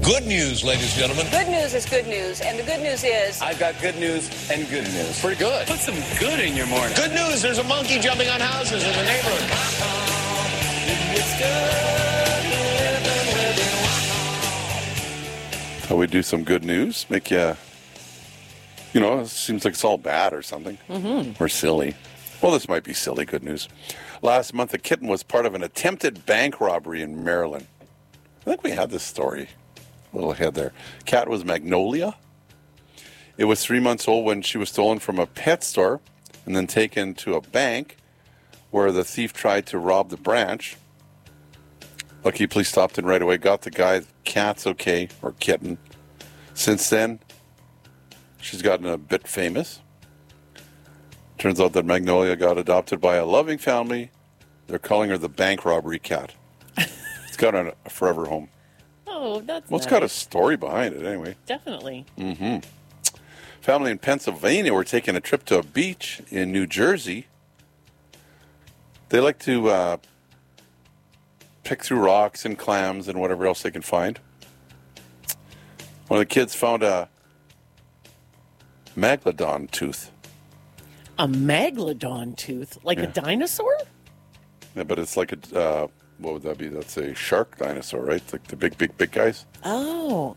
Good news, ladies and gentlemen. Good news is good news, and the good news is... I've got good news and good news. Pretty good. Put some good in your morning. Good news, there's a monkey jumping on houses in the neighborhood. How we do some good news, make you, it seems like it's all bad or something, or silly. Well, this might be silly good news. Last month, a kitten was part of an attempted bank robbery in Maryland. I think we had this story a little ahead there. Cat was Magnolia. It was 3 months old when she was stolen from a pet store and then taken to a bank where the thief tried to rob the branch. Lucky police stopped in right away, got the guy. Cat's okay, or kitten. Since then, she's gotten a bit famous. Turns out that Magnolia got adopted by a loving family. They're calling her the bank robbery cat. It's got a forever home. Oh, that's Well, it's got a story behind it anyway. Definitely. Family in Pennsylvania were taking a trip to a beach in New Jersey. They like to pick through rocks and clams and whatever else they can find. One of the kids found a megalodon tooth. A megalodon tooth? Like a dinosaur? Yeah, but it's like a, what would that be? That's a shark dinosaur, right? Like the big guys. Oh.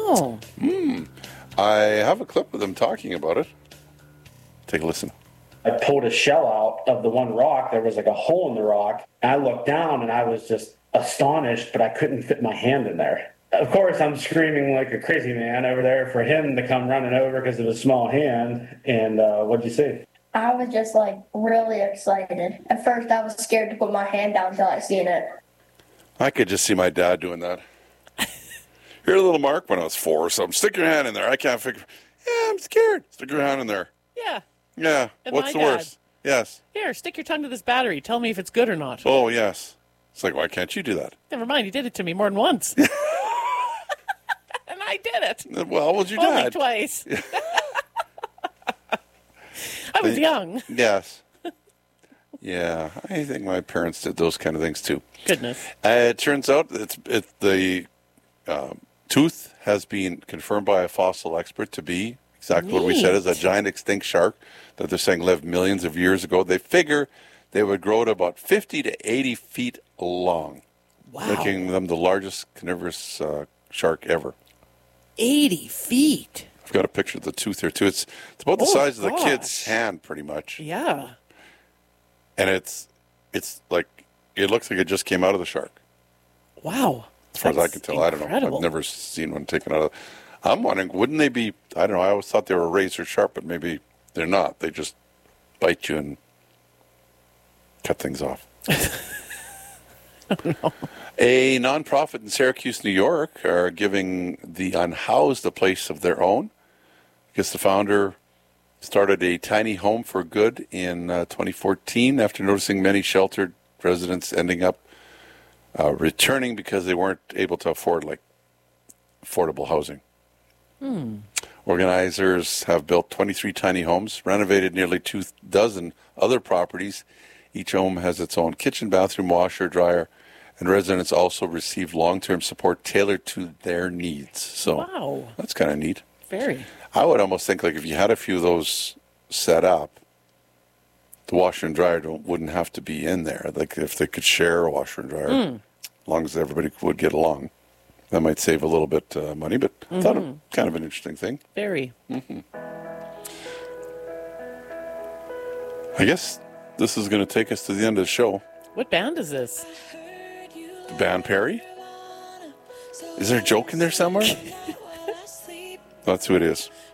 I have a clip of them talking about it. Take a listen. I pulled a shell out of the one rock. There was like a hole in the rock. I looked down and I was just astonished, but I couldn't fit my hand in there. Of course, I'm screaming like a crazy man over there for him to come running over because of his small hand. And what'd you see? I was just like really excited. At first, I was scared to put my hand down until I seen it. I could just see my dad doing that. Here's a little mark when I was 4 or something. Stick your hand in there. I can't figure. Yeah, I'm scared. Stick your hand in there. Yeah. Yeah. And What's the my dad. worst? Yes. Here, stick your tongue to this battery. Tell me if it's good or not. Oh, yes. It's like, why can't you do that? Never mind, he did it to me more than once. And I did it. Well, was your Only dad? twice. I was young. Yes. Yeah, I think my parents did those kind of things too. Goodness. It turns out the tooth has been confirmed by a fossil expert to be exactly what we said, is a giant extinct shark that they're saying lived millions of years ago. They figure they would grow to about 50 to 80 feet long, making them the largest carnivorous shark ever. 80 feet? I've got a picture of the tooth here, too. It's about the size of the kid's hand, pretty much. Yeah. And it's like, it looks like it just came out of the shark. Wow. As far as I can tell, incredible. I don't know. I've never seen one taken out of. I'm wondering, wouldn't they be? I don't know. I always thought they were razor sharp, but maybe they're not. They just bite you and cut things off. No. A nonprofit in Syracuse, New York, are giving the unhoused a place of their own. I guess the founder started a tiny home for good in 2014 after noticing many sheltered residents ending up returning because they weren't able to afford affordable housing. Organizers have built 23 tiny homes, renovated nearly 24 other properties. Each home has its own kitchen, bathroom, washer, dryer, and residents also receive long-term support tailored to their needs. So wow. That's kind of neat. Very. I would almost think if you had a few of those set up, the washer and dryer wouldn't have to be in there. Like if they could share a washer and dryer, as long as everybody would get along. That might save a little bit money, but I thought it kind of an interesting thing. Very. I guess this is going to take us to the end of the show. What band is this? The band Perry? Is there a joke in there somewhere? That's who it is.